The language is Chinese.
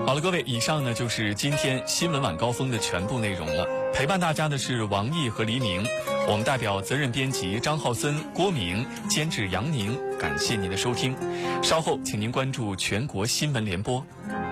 好了，各位，以上呢就是今天新闻晚高峰的全部内容了。陪伴大家的是王毅和黎明，我们代表责任编辑张浩森、郭明，监制杨宁，感谢您的收听。稍后，请您关注全国新闻联播。